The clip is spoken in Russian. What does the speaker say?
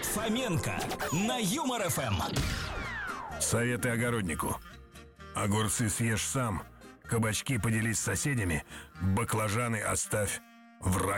Фоменко на Юмор ФМ. Советы огороднику. Огурцы съешь сам, кабачки поделись с соседями, баклажаны оставь врагам.